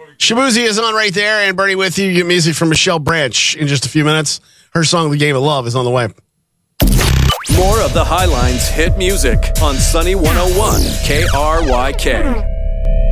Shabuzi is on right there, and Bernie with you. You get music from Michelle Branch in just a few minutes. Her song, The Game of Love, is on the way. More of the Highlines hit music on Sunny 101 KRYK.